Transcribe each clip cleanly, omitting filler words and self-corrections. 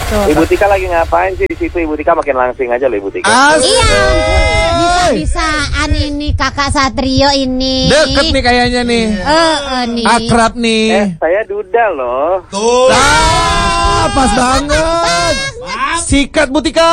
Ibu Tika lagi ngapain sih di situ? Ibu Tika makin langsing aja loh Ibu Tika. Iya, bisa-bisaan ini kakak Satrio ini. Deket nih kayaknya nih. Nih. Akrab nih. Saya Duda loh. Tuh. Pas banget. Sikat Bu Tika.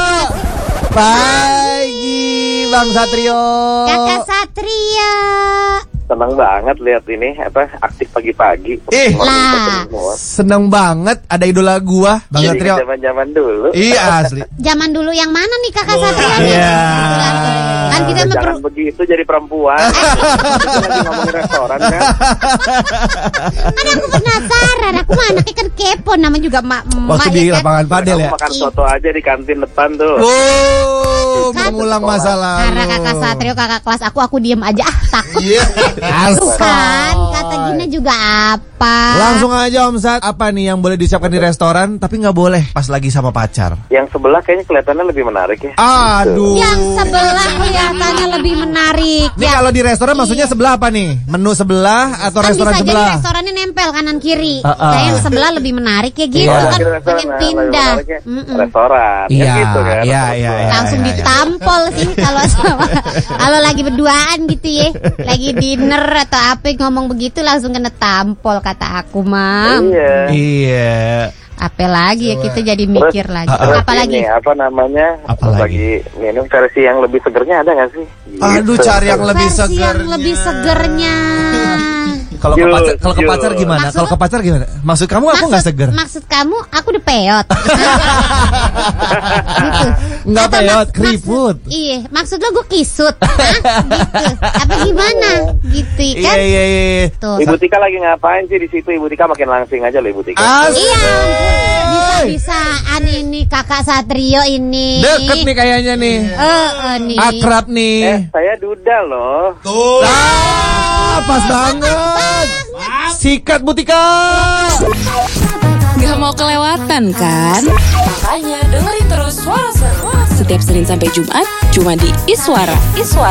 Pagi Bang Satrio. Kakak Satrio. Senang banget lihat ini aktif pagi-pagi. Lah. Seneng banget ada idola gua Bang Satrio. Zaman dulu. Iya asli. Zaman dulu yang mana nih kakak Satrio? Iya. Kan kita Jangan begitu jadi perempuan. Kita lagi ngomongin restoran kan. Kan aku penasaran, aku mah anaknya kan kepo, namanya juga emak-emak. Waktu di lapangan padel ya. Makan soto aja di kantin depan tuh. Oh, mengulang masa lalu. Karena kakak Satrio kakak kelas aku diem aja takut. Asal. Kan kata Gina juga apa? Langsung aja Om Sat, apa nih yang boleh disiapkan di restoran tapi nggak boleh pas lagi sama pacar? Yang sebelah kayaknya kelihatannya lebih menarik ya. Aduh. Yang sebelah kelihatannya lebih menarik. Ini kalau di restoran maksudnya sebelah apa nih? Menu sebelah atau Kan restoran bisa sebelah? jadi restorannya nempel kanan kiri. Kayak yang sebelah lebih menarik ya gitu Iya. kan pengen pindah. Restoran. Iya, Kan gitu kan. iya, iya. Langsung ditampol sih kalau kalau lagi berduaan gitu ya, lagi dinner atau apa ngomong begitu langsung kena tampol kata aku mam. Iya. Iya. Apa lagi ya kita jadi mikir lagi. Terus Apa lagi? ini, apa namanya? Apa lagi? Minum versi yang lebih segernya ada nggak sih? Aduh, Gitu. cari yang lebih Versi seger. yang lebih segernya. Kalau ke pacar, kalau ke Jul. pacar gimana? Maksud- Kalau ke pacar gimana? Maksud kamu aku nggak seger? Maksud kamu aku udah peot. Gitu. Nggak Atau peot, maksud- keriput. Iya, maksud lo gue kisut. Hah? Gitu. Apa gimana? Gitu kan? Iya. Tuh. Ibu Tika lagi ngapain sih di situ? Ibu Tika makin langsing aja loh Ibu Tika. Iya, bisa-bisaan ini kakak Satrio ini. Deket nih kayaknya nih. Nih. Akrab nih. Saya Duda loh. Tuh. Pas banget. Sikat Bu Tika. Gak mau kelewatan kan? Makanya dengerin terus Suara Seru setiap Senin sampai Jumat cuma di Iswara.